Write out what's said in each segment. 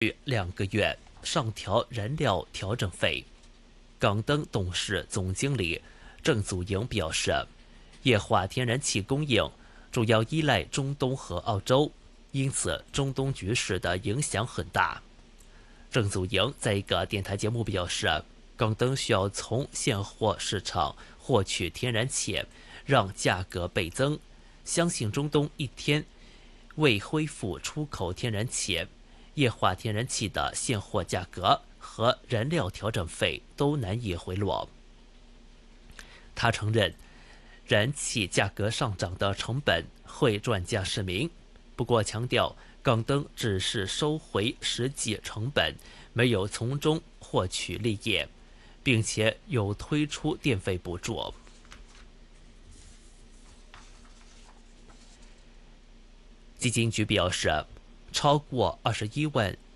2个月上调燃料调整费。港灯董事总经理郑祖英表示，液化天然气供应主要依赖中东和澳洲，因此中东局势的影响很大。郑祖英在一个电台节目表示，港灯需要从现货市场获取天然气，让价格倍增。相信中东一天未恢复出口天然气，液化天然气的现货价格和燃料调整费都难以回落。他承认，燃气价格上涨的成本会转嫁市民，不过强调港灯只是收回实际成本，没有从中获取利益，并且有推出电费补助。基金局表示，超过21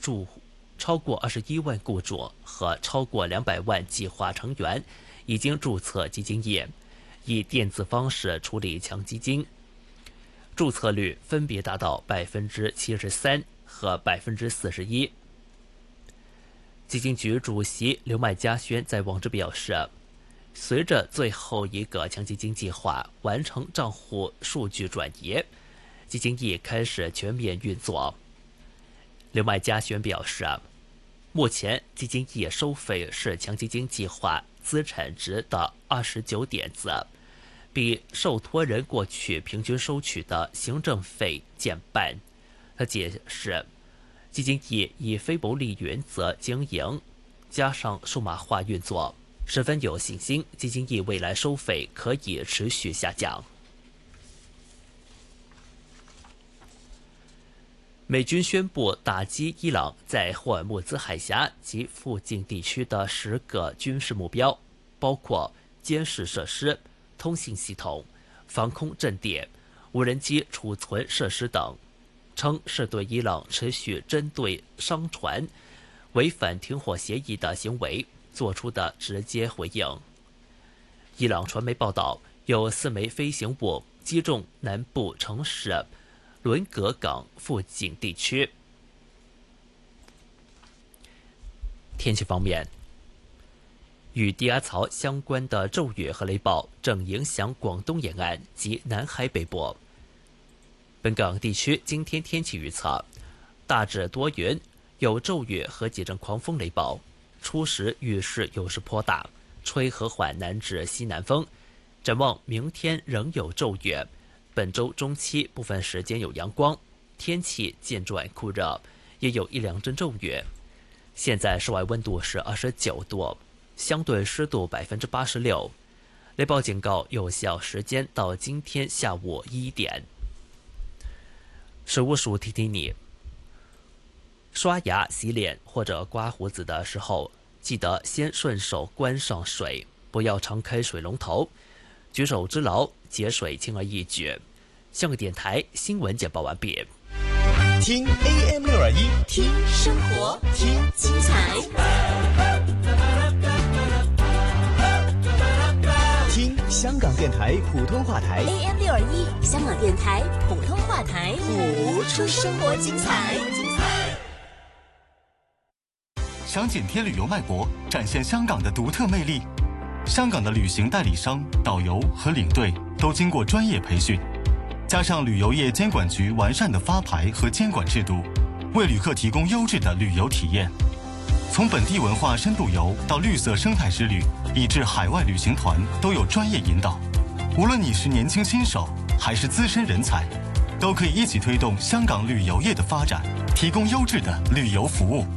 万雇主和超过200万计划成员已经注册基金业，以电子方式处理强基金，注册率分别达到73%和41%。基金局主席刘麦嘉轩在网志表示，随着最后一个强基金计划完成账户数据转移，基金业开始全面运作。刘麦嘉轩表示，目前基金业收费是强基金计划资产值的29点子，比受托人过去平均收取的行政费减半。他解释，基金业以非牟利原则经营，加上数码化运作，十分有信心基金业未来收费可以持续下降。美军宣布打击伊朗在霍尔木兹海峡及附近地区的10个军事目标，包括监视设施、通信系统、防空阵地、无人机储存设施等，称是对伊朗持续针对商船违反停火协议的行为做出的直接回应。伊朗传媒报道，有4枚飞行物击中南部城市伦格港附近地区。天气方面，与低压槽相关的骤雨和雷暴正影响广东沿岸及南海北部。本港地区今天天气预测，大致多云，有骤雨和几阵狂风雷暴，初时雨势有时颇大，吹和缓南至西南风。展望明天仍有骤雨，本周中期部分时间有阳光，天气渐转酷热，也有1-2阵骤雨。现在室外温度是29度，相对湿度86%。雷暴警告有效时间到今天下午1点。水务署提醒你，刷牙、洗脸或者刮胡子的时候，记得先顺手关上水，不要常开水龙头。举手之劳，节水轻而易举。香港电台新闻简报完毕。 听 AM621， 听生活，听精彩， 听香港电台普通话台 AM621， 香港电台普通话台， 谱出生活精彩。 想紧贴旅游脉搏，展现香港的独特魅力。香港的旅行代理商、导游和领队都经过专业培训，加上旅游业监管局完善的发牌和监管制度，为旅客提供优质的旅游体验。从本地文化深度游到绿色生态之旅，以至海外旅行团，都有专业引导。无论你是年轻新手还是资深人才，都可以一起推动香港旅游业的发展，提供优质的旅游服务。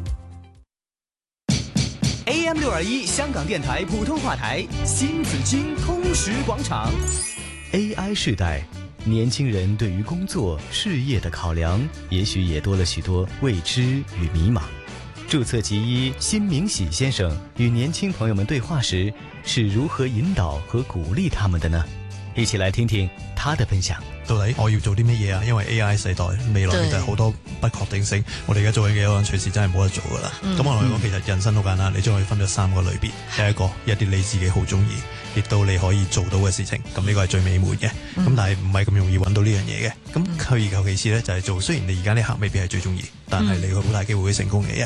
AM621 香港电台普通话台新紫荆通识广场。 AI 时代，年轻人对于工作事业的考量，也许也多了许多未知与迷茫。注册其一辛明喜先生与年轻朋友们对话时，是如何引导和鼓励他们的呢？ 一起來聽聽他的分享。 到底我要做啲乜嘢啊？因為 AI 世代未來其實好多不確定性，我哋而家做緊嘅可能隨時真係冇得做噶啦。咁我嚟講，其實人生好簡單，你將佢分咗3個類別。第一個一啲你自己好中意，亦都你可以做到嘅事情，咁呢個係最美滿嘅。咁但係唔係咁容易揾到呢樣嘢嘅。咁退而求其次咧，就係做雖然你而家呢刻未必係最中意，但係你會好大機會會成功嘅。